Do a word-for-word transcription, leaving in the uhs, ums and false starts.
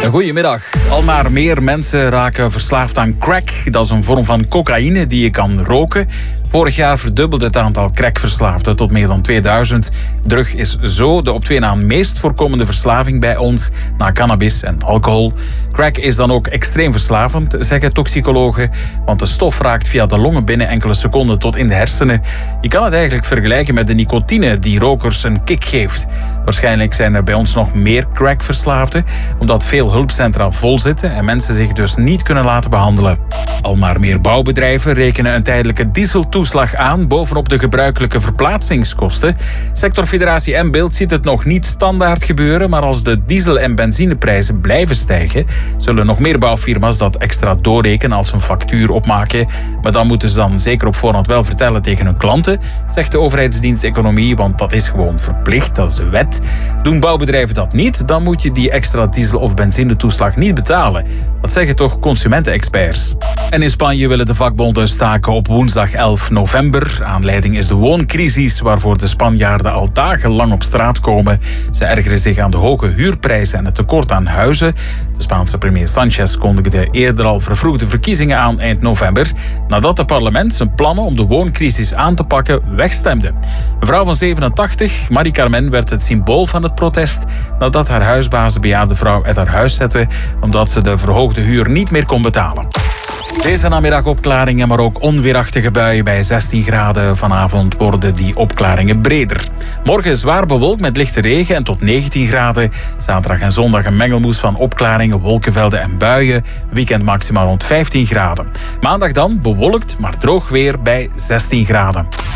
Goedemiddag. Al maar meer mensen raken verslaafd aan crack. Dat is een vorm van cocaïne die je kan roken. Vorig jaar verdubbelde het aantal crackverslaafden tot meer dan tweeduizend. Drug is zo de op twee na meest voorkomende verslaving bij ons, na cannabis en alcohol. Crack is dan ook extreem verslavend, zeggen toxicologen, want de stof raakt via de longen binnen enkele seconden tot in de hersenen. Je kan het eigenlijk vergelijken met de nicotine die rokers een kick geeft. Waarschijnlijk zijn er bij ons nog meer crackverslaafden, omdat veel hulpcentra vol zitten en mensen zich dus niet kunnen laten behandelen. Al maar meer bouwbedrijven rekenen een tijdelijke dieseltoeslag aan bovenop de gebruikelijke verplaatsingskosten. Sectorfederatie M-Beeld ziet het nog niet standaard gebeuren, maar als de diesel- en benzineprijzen blijven stijgen, zullen nog meer bouwfirma's dat extra doorrekenen als een factuur opmaken. Maar dan moeten ze dan zeker op voorhand wel vertellen tegen hun klanten, zegt de overheidsdienst Economie, want dat is gewoon verplicht, dat is een wet. Doen bouwbedrijven dat niet, dan moet je die extra diesel- of benzinetoeslag niet betalen. Dat zeggen toch consumentenexperts. En in Spanje willen de vakbonden staken op woensdag elf november. Aanleiding is de wooncrisis waarvoor de Spanjaarden al dagenlang op straat komen. Ze ergeren zich aan de hoge huurprijzen en het tekort aan huizen. De Spaanse premier Sánchez kondigde eerder al vervroegde verkiezingen aan eind november, nadat het parlement zijn plannen om de wooncrisis aan te pakken wegstemde. Een vrouw van zevenentachtig, Marie Carmen, werd het symbool van het protest nadat haar huisbaas de bejaarde vrouw uit haar huis zette omdat ze de verhoogde huur niet meer kon betalen. Deze namiddag opklaringen, maar ook onweerachtige buien bij zestien graden. Vanavond worden die opklaringen breder. Morgen zwaar bewolkt met lichte regen en tot negentien graden. Zaterdag en zondag een mengelmoes van opklaringen, wolkenvelden en buien. Weekend maximaal rond vijftien graden. Maandag dan bewolkt, maar droog weer bij zestien graden.